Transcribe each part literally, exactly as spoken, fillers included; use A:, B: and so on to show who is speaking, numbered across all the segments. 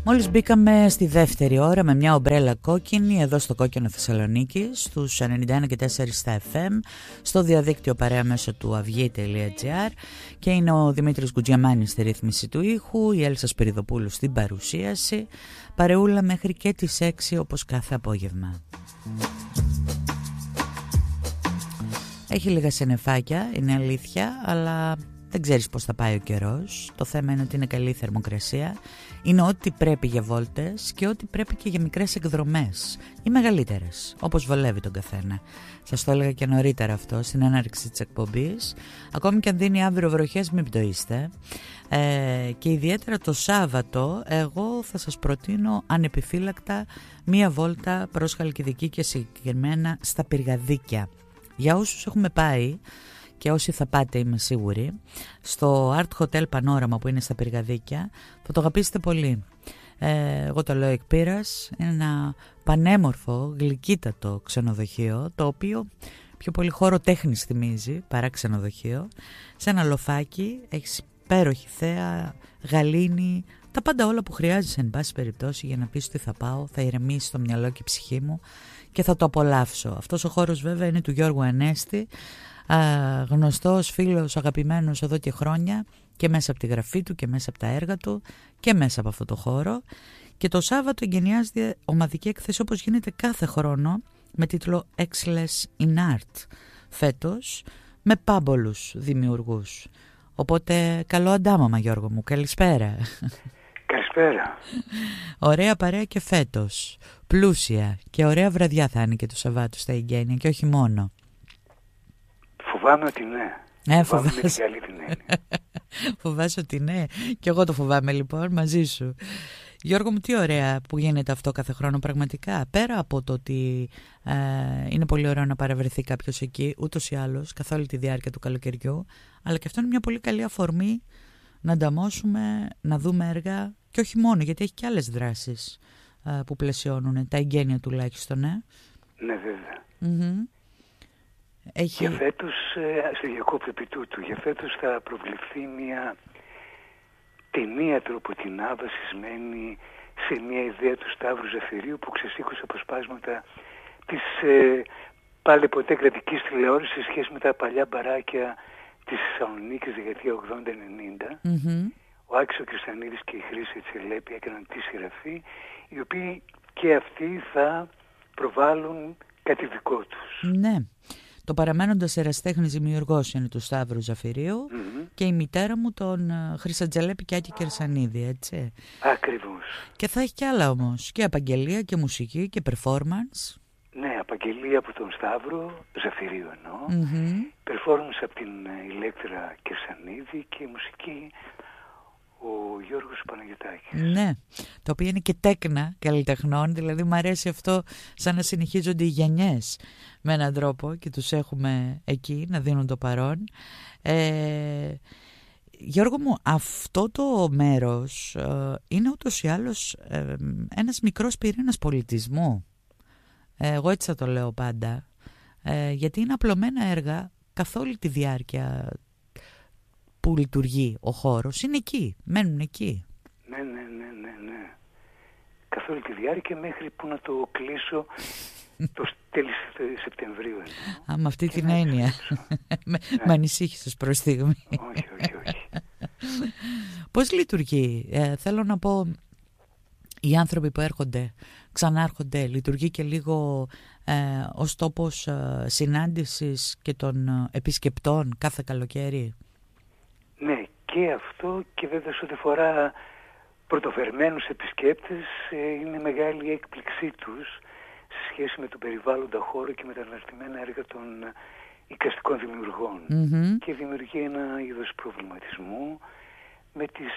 A: Μόλις μπήκαμε στη δεύτερη ώρα με μια ομπρέλα κόκκινη εδώ στο Κόκκινο Θεσσαλονίκη, στους ενενήντα ένα και τέσσερα στα εφ εμ, στο διαδίκτυο παρέα μέσω του αυγή τελεία τζι άρ, και είναι ο Δημήτρης Γκουτζιαμάνης στη ρύθμιση του ήχου, η Έλσα Σπυριδοπούλου στην παρουσίαση. Παρεούλα μέχρι και τις έξι όπως κάθε απόγευμα. Έχει λίγα σενεφάκια, είναι αλήθεια, αλλά δεν ξέρεις πώς θα πάει ο καιρός. Το θέμα είναι ότι είναι καλή η θερμοκρασία. Είναι ό,τι πρέπει για βόλτες και ό,τι πρέπει και για μικρές εκδρομές ή μεγαλύτερες, όπως βολεύει τον καθένα. Σας το έλεγα και νωρίτερα αυτό στην έναρξη της εκπομπής. Ακόμη και αν δίνει αύριο βροχές, μην πτωείστε. Ε, και ιδιαίτερα το Σάββατο εγώ θα σας προτείνω ανεπιφύλακτα μία βόλτα προς Χαλκιδική και συγκεκριμένα στα Πυργαδίκια. Για όσους έχουμε πάει και όσοι θα πάτε, είμαι σίγουρη, στο Art Hotel Panorama που είναι στα Πυργαδίκια, θα το αγαπήσετε πολύ. Ε, εγώ το λέω εκ πείρας, είναι ένα πανέμορφο, γλυκύτατο ξενοδοχείο, το οποίο πιο πολύ χώρο τέχνης θυμίζει παρά ξενοδοχείο. Σε ένα λοφάκι, έχει υπέροχη θέα, γαλήνη, τα πάντα όλα που χρειάζεσαι εν πάση περιπτώσει για να πεις ότι θα πάω, θα ηρεμήσει το μυαλό και η ψυχή μου και θα το απολαύσω. Αυτός ο χώρος βέβαια είναι του Γιώργου Ανέστη, α, γνωστός, φίλος, αγαπημένος εδώ και χρόνια, και μέσα από τη γραφή του και μέσα από τα έργα του και μέσα από αυτό το χώρο. Και το Σάββατο εγκαινιάζεται ομαδική έκθεση όπως γίνεται κάθε χρόνο με τίτλο Excellence in Art, φέτος με πάμπολους δημιουργούς. Οπότε καλό αντάμαμα, Γιώργο μου, καλησπέρα.
B: Καλησπέρα.
A: Ωραία παρέα και φέτος, πλούσια και ωραία βραδιά θα είναι και το Σαββάτου στα εγγένεια και όχι μόνο.
B: Φοβάμαι ότι ναι.
A: Ε,
B: φοβάμαι
A: φοβάσαι.
B: με την καλή την έννοια.
A: Φοβάσαι ότι ναι. Και εγώ το φοβάμαι λοιπόν μαζί σου. Γιώργο μου, τι ωραία που γίνεται αυτό κάθε χρόνο πραγματικά. Πέρα από το ότι ε, είναι πολύ ωραίο να παρευρεθεί κάποιος εκεί, ούτως ή άλλως, καθ' όλη τη διάρκεια του καλοκαιριού, αλλά και αυτό είναι μια πολύ καλή αφορμή να ανταμώσουμε, να δούμε έργα, και όχι μόνο, γιατί έχει και άλλες δράσεις ε, που πλαισιώνουν τα εγγένεια τουλάχιστον. Ε.
B: Ναι, βέβαια.
A: Mm-hmm. Έχει...
B: Για φέτος, ε, στο διακόπτω επί τούτου, για φέτος θα προβληθεί μια ταινία τροποτινά βασισμένη σε μια ιδέα του Σταύρου Ζαφυρίου που ξεσήκωσε αποσπάσματα της ε, πάλι ποτέ κρατικής τηλεόρασης σε σχέση με τα παλιά μπαράκια της Θεσσαλονίκης δεκαετία ογδόντα ενενήντα.
A: Mm-hmm.
B: Ο Άκης ο Κριστανίδης και η Χρύση Τσελέπη έκαναν τη συγγραφή, οι οποίοι και αυτοί θα προβάλλουν κάτι δικό τους.
A: Ναι. Το παραμένοντας ερασιτέχνης δημιουργός είναι του Σταύρου Ζαφυρίου, mm-hmm. και η μητέρα μου τον Χρυσατζαλέπη και Άκη Κερσανίδη, έτσι.
B: Ακριβώς.
A: Και θα έχει κι άλλα όμως, και απαγγελία και μουσική και performance.
B: Ναι, απαγγελία από τον Σταύρο Ζαφυρίου εννοώ,
A: mm-hmm.
B: performance από την Ηλέκτρα Κερσανίδη και μουσική ο Γιώργος Παναγιωτάκης.
A: Ναι, το οποίο είναι και τέκνα καλλιτεχνών, δηλαδή μου αρέσει αυτό, σαν να συνεχίζονται οι γενιές με έναν τρόπο και τους έχουμε εκεί να δίνουν το παρόν. Ε, Γιώργο μου, αυτό το μέρος ε, είναι ούτως ή άλλως ε, ένας μικρός πυρήνας πολιτισμού. Ε, εγώ έτσι θα το λέω πάντα, ε, γιατί είναι απλωμένα έργα καθ' όλη τη διάρκεια που λειτουργεί ο χώρος, είναι εκεί, μένουν εκεί.
B: Ναι, ναι, ναι, ναι, ναι. Καθ' όλη τη διάρκεια μέχρι που να το κλείσω το τέλη Σεπτεμβρίου.
A: Α, με αυτή την έννοια. Με ναι. ανησύχησες προς στιγμή.
B: Όχι, όχι, όχι.
A: Πώς λειτουργεί, ε, θέλω να πω, οι άνθρωποι που έρχονται, ξανάρχονται, λειτουργεί και λίγο ε, ως τόπος ε, συνάντησης και των ε, επισκεπτών κάθε καλοκαίρι.
B: Ναι, και αυτό, και βέβαια σε ό,τι φορά πρωτοφερμένους επισκέπτες ε, είναι μεγάλη η έκπληξή τους σε σχέση με τον περιβάλλοντα χώρο και με τα αναρτημένα έργα των εικαστικών δημιουργών. Mm-hmm. Και δημιουργεί ένα είδος προβληματισμού με τις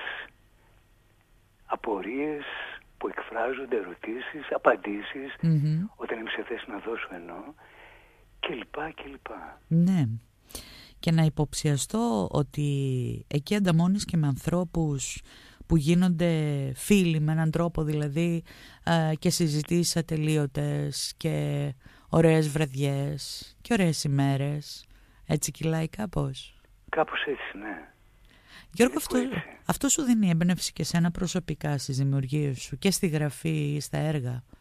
B: απορίες που εκφράζονται, ερωτήσεις, απαντήσεις, mm-hmm. όταν είμαι σε θέση να δώσω εννοώ, και λοιπά και λοιπά.
A: Ναι. Και να υποψιαστώ ότι εκεί ανταμώνεις και με ανθρώπους που γίνονται φίλοι με έναν τρόπο, δηλαδή ε, και συζητήσεις ατελείωτες και ωραίες βραδιές και ωραίες ημέρες. Έτσι κυλάει κάπως.
B: Κάπως έτσι, ναι.
A: Γιώργο, αυτό, αυτό σου δίνει έμπνευση και σένα προσωπικά στις δημιουργίες σου και στη γραφή ή στα έργα?